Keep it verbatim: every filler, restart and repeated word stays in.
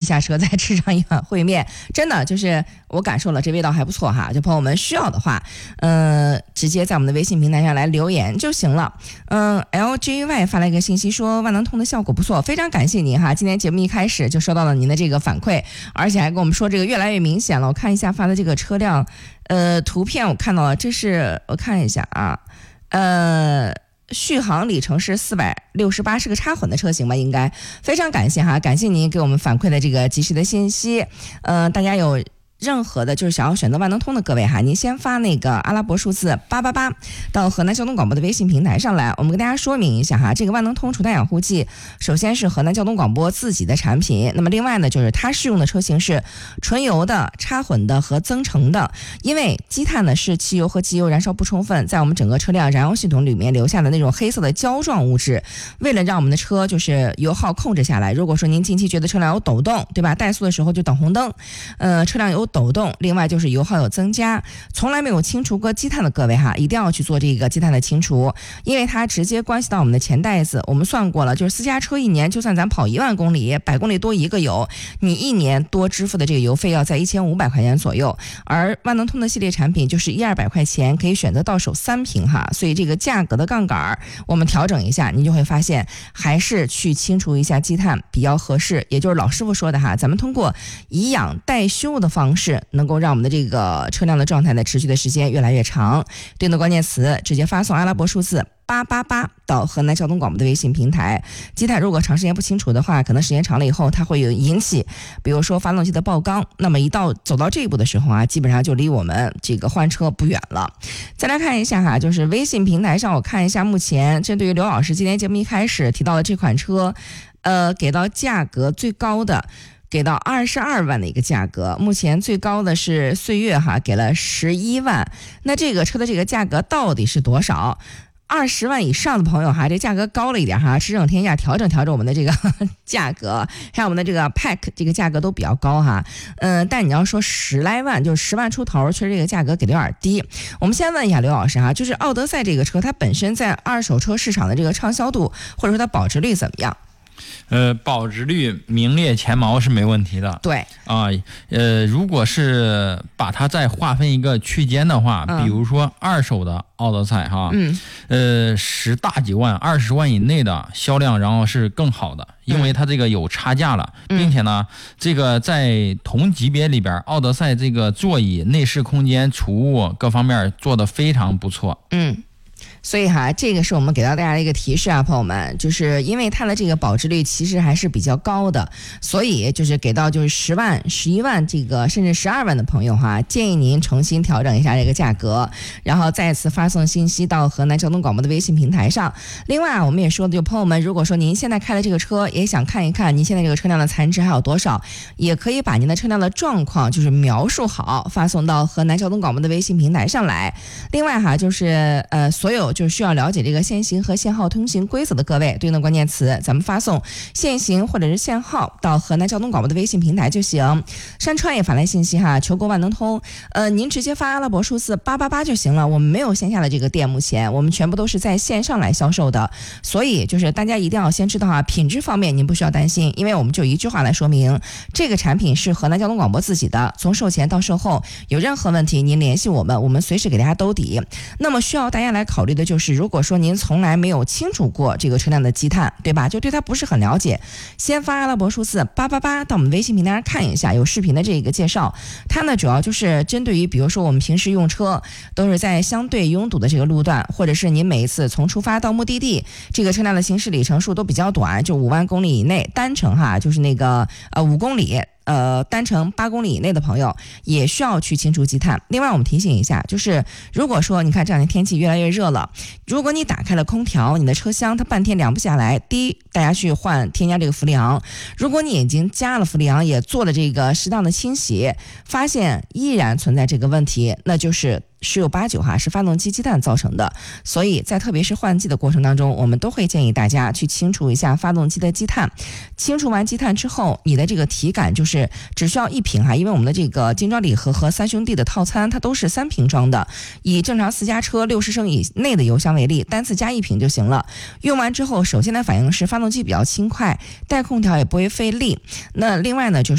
下车再吃上一碗烩面，真的就是我感受了这味道还不错哈。就朋友们需要的话，嗯、呃，直接在我们的微信平台上来留言就行了。嗯、呃、，L J Y 发了一个信息说万能通的效果不错，非常感谢您哈。今天节目一开始就收到了您的这个反馈，而且还跟我们说这个越来越明显了。我看一下发的这个车辆，呃，图片我看到了，这是我看一下啊，呃。续航里程是四百六十八，是个插混的车型吧？应该非常感谢哈，感谢您给我们反馈的这个及时的信息。呃，大家有任何的就是想要选择万能通的各位哈，您先发那个阿拉伯数字八八八到河南交通广播的微信平台上来，我们跟大家说明一下哈，这个万能通除碳养护剂首先是河南交通广播自己的产品，那么另外呢就是它适用的车型是纯油的、插混的和增程的，因为积碳呢是汽油和机油燃烧不充分，在我们整个车辆燃油系统里面留下的那种黑色的胶状物质，为了让我们的车就是油耗控制下来，如果说您近期觉得车辆有抖动，对吧？怠速的时候就等红灯，呃，车辆有抖动，另外就是油耗有增加，从来没有清除过积碳的各位哈，一定要去做这个积碳的清除，因为它直接关系到我们的钱袋子。我们算过了，就是私家车一年就算咱跑一万公里，百公里多一个油，你一年多支付的这个油费要在一千五百块钱左右，而万能通的系列产品就是一二百块钱可以选择到手三瓶哈，所以这个价格的杠杆我们调整一下，您就会发现还是去清除一下积碳比较合适，也就是老师傅说的哈，咱们通过以养代修的方式，能够让我们的这个车辆的状态呢持续的时间越来越长。对应的关键词直接发送阿拉伯数字八八八到河南交通广播的微信平台。积碳如果长时间不清除的话，可能时间长了以后它会有引起比如说发动机的爆缸，那么一到走到这一步的时候啊，基本上就离我们这个换车不远了。再来看一下哈，就是微信平台上我看一下，目前针对于刘老师今天节目一开始提到的这款车，呃，给到价格最高的给到二十二万的一个价格，目前最高的是岁月哈，给了十一万。那这个车的这个价格到底是多少？二十万以上的朋友哈，这价格高了一点哈，吃整天价调整调整我们的这个呵呵价格，还有我们的这个 pack 这个价格都比较高哈。嗯，但你要说十来万，就是十万出头，确实这个价格给的有点低。我们先问一下刘老师哈，就是奥德赛这个车，它本身在二手车市场的这个畅销度，或者说它保值率怎么样？ 呃，保值率名列前茅是没问题的。 对啊，呃，如果是把它再划分一个区间的话，嗯、比如说二手的奥德赛哈， 嗯， 呃，十大几万、二十万以内的销量，然后是更好的，因为它这个有差价了， 嗯、 并且呢，这个在同级别里边，奥德赛这个座椅、内饰空间、储物各方面做得非常不错。 嗯。所以哈，这个是我们给到大家的一个提示啊，朋友们，就是因为它的这个保值率其实还是比较高的，所以就是给到就是十万、十一万这个甚至十二万的朋友哈，建议您重新调整一下这个价格，然后再次发送信息到河南交通广播的微信平台上。另外，我们也说的，就朋友们，如果说您现在开的这个车，也想看一看您现在这个车辆的残值还有多少，也可以把您的车辆的状况就是描述好，发送到河南交通广播的微信平台上来。另外哈，就是呃所有就是需要了解这个限行和限号通行规则的各位，对应的关键词咱们发送限行或者是限号到河南交通广播的微信平台就行。山川也发来信息哈，求购万能通，呃，您直接发阿拉伯数字八八八就行了。我们没有线下的这个店，目前我们全部都是在线上来销售的，所以就是大家一定要先知道啊，品质方面您不需要担心，因为我们就一句话来说明，这个产品是河南交通广播自己的，从售前到售后有任何问题您联系我们，我们随时给大家兜底。那么需要大家来考虑的就是，如果说您从来没有清楚过这个车辆的积碳，对吧？就对它不是很了解，先发阿拉伯数字八八八到我们微信平台上看一下，有视频的这个介绍。它呢主要就是针对于比如说我们平时用车都是在相对拥堵的这个路段，或者是您每一次从出发到目的地，这个车辆的行驶里程数都比较短，就五万公里以内，单程哈就是那个呃五公里。呃，单程八公里以内的朋友也需要去清除积碳。另外我们提醒一下，就是如果说你看这两天天气越来越热了，如果你打开了空调，你的车厢它半天凉不下来，第一大家去换添加这个氟利昂，如果你已经加了氟利昂，也做了这个适当的清洗，发现依然存在这个问题，那就是十有八九哈是发动机积碳造成的。所以在特别是换季的过程当中，我们都会建议大家去清除一下发动机的积碳。清除完积碳之后，你的这个体感就是只需要一瓶哈，因为我们的这个精装礼盒和三兄弟的套餐它都是三瓶装的，以正常私家车六十升以内的油箱为例，单次加一瓶就行了。用完之后首先的反应是发动机比较轻快，带空调也不会费力。那另外呢就是